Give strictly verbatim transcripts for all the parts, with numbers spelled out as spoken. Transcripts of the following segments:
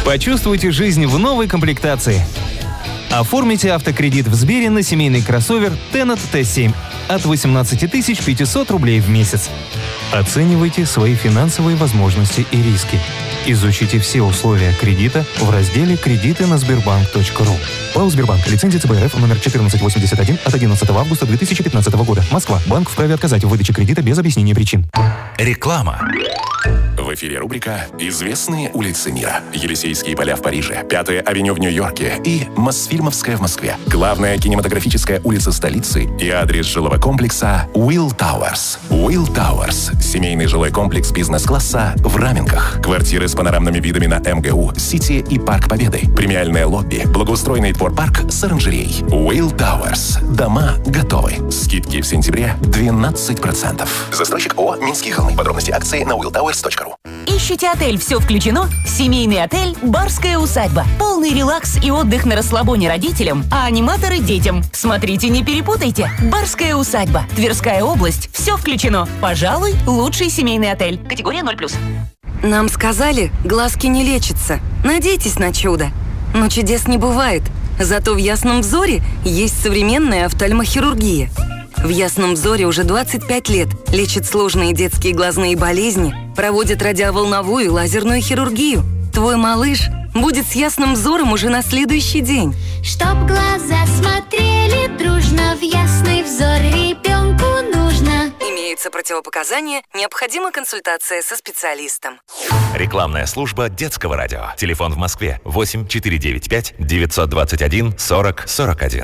Почувствуйте жизнь в новой комплектации. Оформите автокредит в Сбере на семейный кроссовер Tennet Т семь от восемнадцать тысяч пятьсот рублей в месяц. Оценивайте свои финансовые возможности и риски. Изучите все условия кредита в разделе «Кредиты на Сбербанк точка ру». ПАО «Сбербанк». Лицензия Ц Б Р Ф номер четырнадцать восемьдесят один от одиннадцатого августа две тысячи пятнадцатого года. Москва. Банк вправе отказать в выдаче кредита без объяснения причин. Реклама. В эфире рубрика «Известные улицы мира». Елисейские поля в Париже, Пятая авеню в Нью-Йорке и Мосфильмовская в Москве. Главная кинематографическая улица столицы и адрес жилого комплекса Will Towers. Will Towers – семейный жилой комплекс бизнес-класса в Раменках. Квартиры с панорамными видами на Эм Гэ У, Сити и Парк Победы. Премиальное лобби, благоустроенный двор-парк с оранжереей. Will Towers. Дома готовы. Скидки в сентябре двенадцать процентов. Застройщик ООО «Минские холмы». Подробности акции на уилл тауэрс точка ру. Ищите отель «Все включено»? Семейный отель «Барская усадьба». Полный релакс и отдых на расслабоне родителям, а аниматоры детям. Смотрите, не перепутайте. «Барская усадьба». Тверская область. Все включено. Пожалуй, лучший семейный отель. Категория ноль плюс. Нам сказали, глазки не лечатся. Надейтесь на чудо. Но чудес не бывает. Зато в Ясном Взоре есть современная офтальмохирургия. В Ясном Взоре уже двадцать пять лет лечат сложные детские глазные болезни, проводят радиоволновую и лазерную хирургию. Твой малыш будет с ясным взором уже на следующий день. Чтоб глаза смотрели дружно, в ясный взор ребенку нужно. Имеются противопоказания, необходима консультация со специалистом. Рекламная служба детского радио. Телефон в Москве восемь четыре девять пять девятьсот двадцать один сорок сорок один.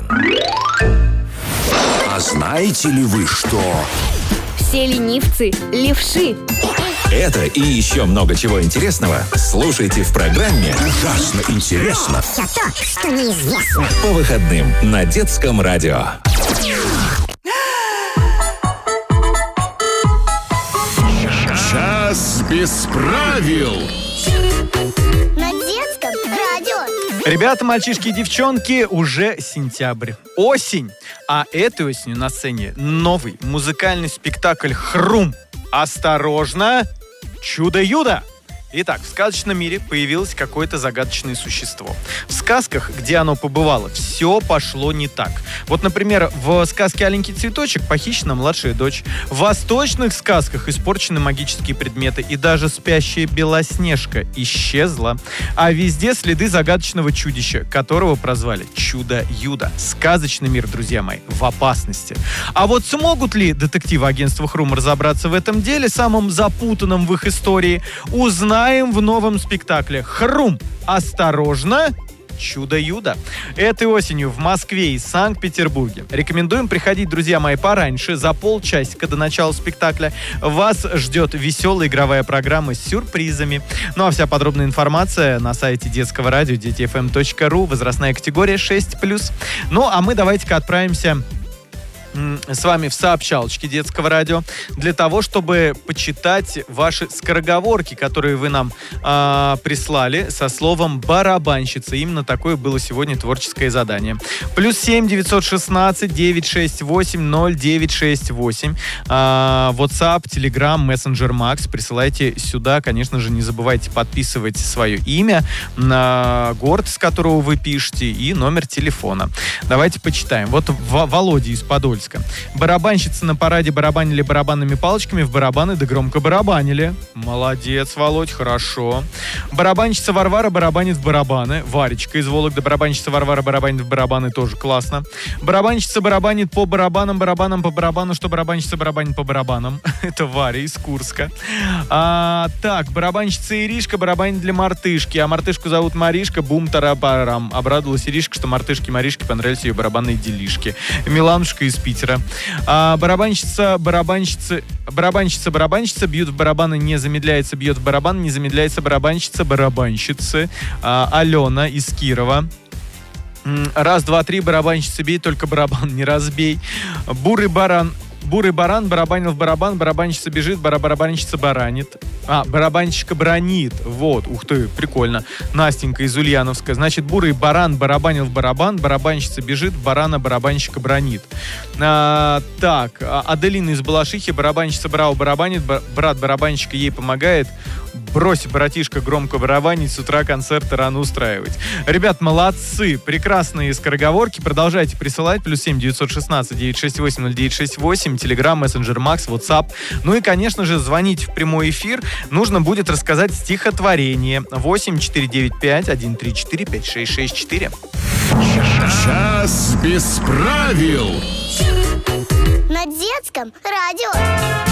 А знаете ли вы, что... Все ленивцы – левши. Это и еще много чего интересного слушайте в программе «Ужасно интересно». Все то, что неизвестно. По выходным на детском радио. Час без правил. На детском радио. Ребята, мальчишки и девчонки, уже сентябрь. Осень. А этой осенью на сцене новый музыкальный спектакль «Хрум». Осторожно! Чудо-юдо! Итак, в сказочном мире появилось какое-то загадочное существо. В сказках, где оно побывало, все пошло не так. Вот, например, в сказке «Аленький цветочек» похищена младшая дочь. В восточных сказках испорчены магические предметы. И даже спящая Белоснежка исчезла. А везде следы загадочного чудища, которого прозвали Чудо-юдо. Сказочный мир, друзья мои, в опасности. А вот смогут ли детективы агентства «Хрум» разобраться в этом деле, самым запутанным в их истории, узнаем в новом спектакле «Хрум». Осторожно! Чудо-юдо. Этой осенью в Москве и Санкт-Петербурге. Рекомендуем приходить, друзья мои, пораньше, за полчасика до начала спектакля. Вас ждет веселая игровая программа с сюрпризами. Ну а вся подробная информация на сайте детского радио дети эф эм точка ру, возрастная категория шесть плюс. Ну а мы давайте-ка отправимся с вами в сообщалочке детского радио для того, чтобы почитать ваши скороговорки, которые вы нам э, прислали со словом «барабанщица». Именно такое было сегодня творческое задание. Плюс семь девятьсот шестнадцать девятьсот шестьдесят восемь ноль девять шесть восемь. Э, WhatsApp, Telegram, Messenger Max. Присылайте сюда. Конечно же, не забывайте подписывать свое имя, э, город, с которого вы пишете, и номер телефона. Давайте почитаем. Вот Володя из Подольска. Барабанщицы на параде барабанили барабанными палочками в барабаны, да громко барабанили. Молодец, Володь, хорошо. Барабанщица Варвара барабанит в барабаны. Варечка из Вологды. Барабанщица Варвара барабанит в барабаны, тоже классно. Барабанщица барабанит по барабанам, барабанам по барабану, что барабанщица барабанит по барабанам. Это Варя из Курска. А, так, барабанщица Иришка барабанит для мартышки, а мартышку зовут Маришка. Бум-тарабарам. Обрадовалась Иришка, что мартышке Маришке понравились ее барабанные делишки. Миланушка из Питера. А, барабанщица, барабанщица, барабанщица, барабанщица бьют в барабаны, не замедляется, бьет в барабан, не замедляется, барабанщица, барабанщицы. А, Алена из Кирова. Раз, два, три, барабанщица бей, только барабан не разбей. Бурый баран. Бурый баран барабанил в барабан, барабанщица бежит, барабанщица баранит. А, барабанщика бронит. Вот, ух ты, прикольно. Настенька из Ульяновска. Значит, бурый баран барабанил в барабан, барабанщица бежит, барана барабанщика бронит. А, так, Аделина из Балашихи. Барабанщица Брау барабанит, брат барабанщика ей помогает. Брось, братишка, громко барабанить, с утра концерты рано устраивать. Ребят, молодцы, прекрасные скороговорки. Продолжайте присылать. Плюс семь девятьсот шестнадцать девятьсот шестьдесят восемь ноль девять шестьдесят восемь. Телеграм, мессенджер Макс, WhatsApp. Ну и, конечно же, звоните в прямой эфир. Нужно будет рассказать стихотворение. восемь четыре девять пять один три четыре пять шесть шесть четыре. Час без правил. На детском радио.